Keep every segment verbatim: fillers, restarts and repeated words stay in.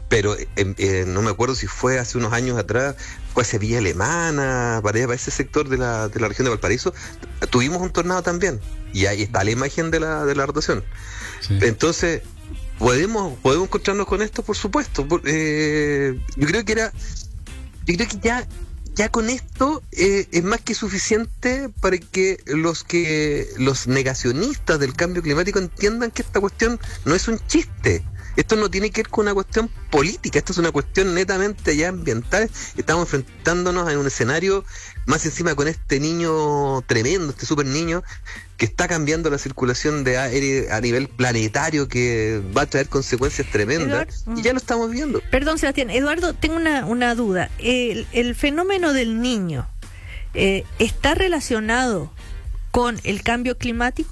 pero eh, eh, no me acuerdo si fue hace unos años atrás, fue hacia Villa Alemana, para, para ese sector de la, de la región de Valparaíso, tuvimos un tornado también, y ahí está la imagen de la, de la rotación. Sí. Entonces, podemos, podemos encontrarnos con esto, por supuesto. Por, eh, yo creo que era, yo creo que ya, ya con esto eh, es más que suficiente para que los que los negacionistas del cambio climático entiendan que esta cuestión no es un chiste. Esto no tiene que ver con una cuestión política, esto es una cuestión netamente ya ambiental. Estamos enfrentándonos en un escenario, más encima con este niño tremendo, este super niño, que está cambiando la circulación de aire a nivel planetario, que va a traer consecuencias tremendas, Eduardo, y ya lo estamos viendo. Perdón, Sebastián. Eduardo, tengo una, una duda. El, el fenómeno del niño, eh, ¿está relacionado con el cambio climático?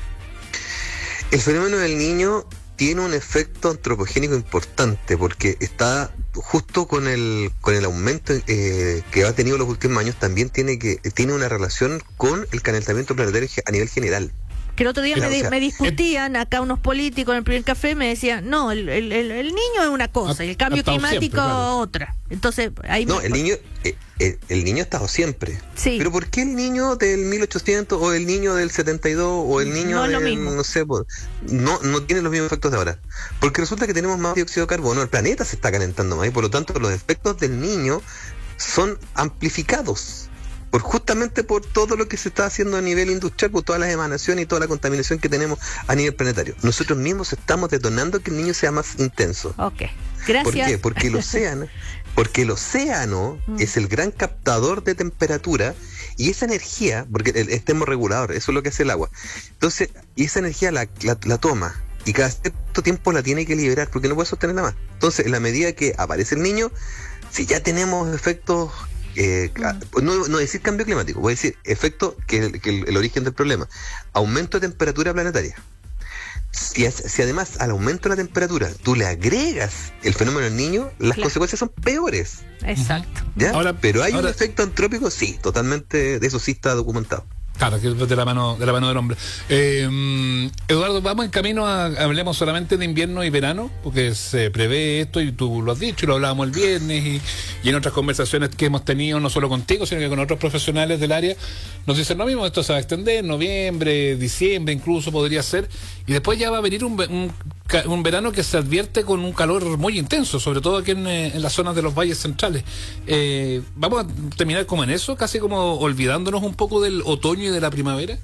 El fenómeno del niño tiene un efecto antropogénico importante, porque está justo con el con el aumento eh, que ha tenido los últimos años, también tiene que tiene una relación con el calentamiento planetario a nivel general. Que el otro día Pero, me, o sea, me discutían acá unos políticos en el primer café, me decían, no, el, el, el, el niño es una cosa, y el cambio climático siempre, claro. otra. Entonces, ahí No, me... el niño eh, el, el niño ha estado siempre. Sí. Pero ¿por qué el niño del mil ochocientos o el niño del setenta y dos o el niño no del, no sé, no, no tiene los mismos efectos de ahora? Porque resulta que tenemos más dióxido de carbono, el planeta se está calentando más y por lo tanto los efectos del niño son amplificados. Por justamente por todo lo que se está haciendo a nivel industrial, por todas las emanaciones y toda la contaminación que tenemos a nivel planetario. Nosotros mismos estamos detonando que el niño sea más intenso. Ok, gracias. ¿Por qué? Porque el océano, porque el océano mm. es el gran captador de temperatura y esa energía, porque el, es termorregulador, eso es lo que hace el agua. Entonces, y esa energía la, la, la toma y cada cierto tiempo la tiene que liberar porque no puede sostenerla más. Entonces, en la medida que aparece el niño, si ya tenemos efectos... Eh, no, no decir cambio climático, voy a decir efecto que es el, que el, el origen del problema, aumento de temperatura planetaria. Si, es, si además al aumento de la temperatura tú le agregas el fenómeno del niño, las claro. consecuencias son peores. Exacto. ¿Ya? Ahora, Pero hay ahora, un efecto antrópico, sí, totalmente, de eso sí está documentado. Claro, que es de la mano de la mano del hombre. Eh, Eduardo, vamos en camino a, hablemos solamente de invierno y verano, porque se prevé esto y tú lo has dicho y lo hablábamos el viernes y, y en otras conversaciones que hemos tenido, no solo contigo, sino que con otros profesionales del área, nos dicen lo mismo, esto se va a extender, noviembre, diciembre incluso podría ser, y después ya va a venir un, un, un verano que se advierte con un calor muy intenso, sobre todo aquí en, en las zonas de los valles centrales. Eh, vamos a terminar como en eso, casi como olvidándonos un poco del otoño y de la primavera.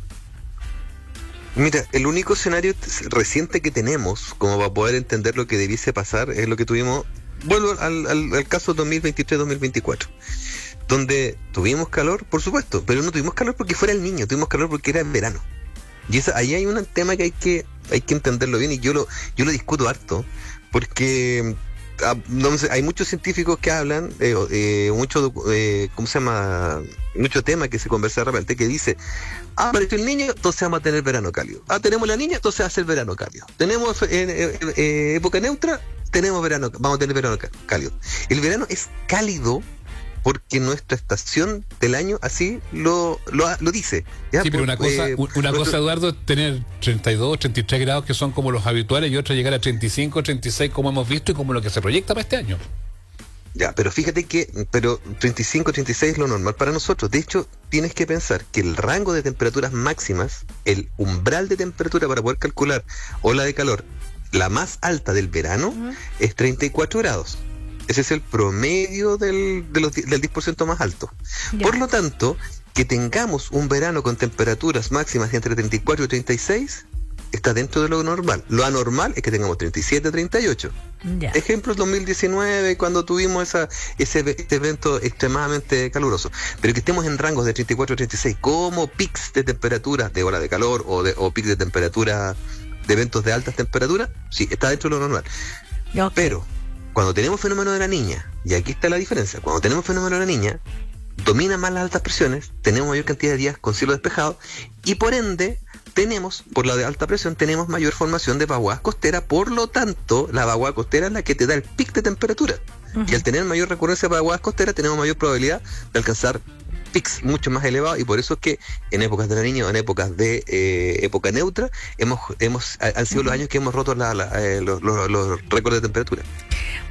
Mira, el único escenario reciente que tenemos como para poder entender lo que debiese pasar es lo que tuvimos, vuelvo al, al, al caso dos mil veintitrés dos mil veinticuatro, donde tuvimos calor, por supuesto, pero no tuvimos calor porque fuera el niño, tuvimos calor porque era en verano. Y esa, ahí hay un tema que hay que hay que entenderlo bien y yo lo yo lo discuto harto porque no sé, hay muchos científicos que hablan, eh, eh, mucho, eh, ¿cómo se llama? Mucho tema que se conversa de repente, que dice, ah, apareció el niño, entonces vamos a tener verano cálido. Ah, tenemos la niña, entonces va a ser verano cálido. Tenemos eh, eh, eh, época neutra, tenemos verano, vamos a tener verano cálido. El verano es cálido porque nuestra estación del año así lo lo, lo dice. ¿Ya? Sí, pero una cosa, eh, una nuestro... cosa, Eduardo, es tener treinta y dos, treinta y tres grados que son como los habituales y otra llegar a treinta y cinco, treinta y seis como hemos visto y como lo que se proyecta para este año. Ya, pero fíjate que pero treinta y cinco, treinta y seis es lo normal para nosotros. De hecho, tienes que pensar que el rango de temperaturas máximas, el umbral de temperatura para poder calcular ola de calor, la más alta del verano, uh-huh. es treinta y cuatro grados. Ese es el promedio del, de los, del diez por ciento más alto. Ya. Por lo tanto, que tengamos un verano con temperaturas máximas de entre treinta y cuatro y treinta y seis está dentro de lo normal. Lo anormal es que tengamos treinta y siete, treinta y ocho. Ya. Ejemplo, dos mil diecinueve, cuando tuvimos esa, ese, ese evento extremadamente caluroso. Pero que estemos en rangos de treinta y cuatro, treinta y seis como pics de temperatura, de ola de calor o, de, o pics de temperatura, de eventos de altas temperaturas, sí, está dentro de lo normal. Okay. Pero cuando tenemos fenómeno de la niña, y aquí está la diferencia, cuando tenemos fenómeno de la niña, dominan más las altas presiones, tenemos mayor cantidad de días con cielo despejado, y por ende, tenemos, por la de alta presión, tenemos mayor formación de vaguadas costeras, por lo tanto, la vaguada costera es la que te da el pic de temperatura. Uh-huh. Y al tener mayor recurrencia de vaguadas costeras, tenemos mayor probabilidad de alcanzar pics mucho más elevados, y por eso es que en épocas de la niña o en épocas de eh, época neutra hemos hemos han sido uh-huh. los años que hemos roto la, la, eh, los, los, los récords de temperatura.